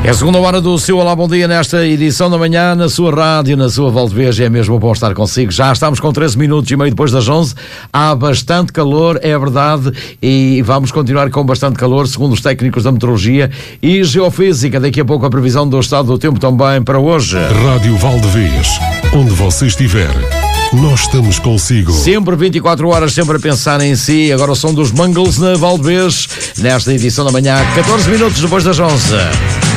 É a segunda hora do seu Olá Bom Dia nesta edição da manhã, na sua rádio, na sua Valdevez. É mesmo bom estar consigo. Já estamos com 13 minutos e meio depois das 11. Há bastante calor, é verdade, e vamos continuar com bastante calor, segundo os técnicos da meteorologia e geofísica. Daqui a pouco a previsão do estado do tempo também para hoje. Rádio Valdevez, onde você estiver, nós estamos consigo. Sempre 24 horas, sempre a pensar em si. Agora o som dos Mangles na Valdevez, nesta edição da manhã, 14 minutos depois das 11.